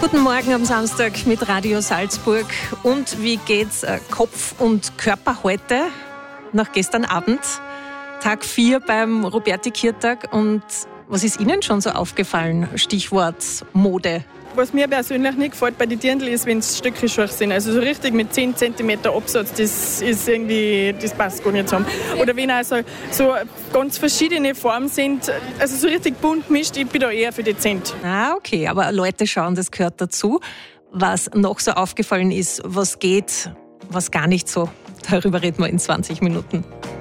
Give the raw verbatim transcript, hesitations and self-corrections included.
Guten Morgen am Samstag mit Radio Salzburg. Und wie geht's Kopf und Körper heute? Nach gestern Abend, Tag vier beim Roberti-Kirtag. Und was ist Ihnen schon so aufgefallen? Stichwort Mode. Was mir persönlich nicht gefällt bei den Dirndl ist, wenn es Stöckelschuhe sind. Also so richtig mit zehn Zentimeter Absatz, das ist irgendwie, das passt gar nicht zusammen. Oder wenn also so ganz verschiedene Formen sind, also so richtig bunt mischt, ich bin da eher für dezent. Ah, okay, aber Leute schauen, das gehört dazu. Was noch so aufgefallen ist, was geht, was gar nicht so, darüber reden wir in zwanzig Minuten.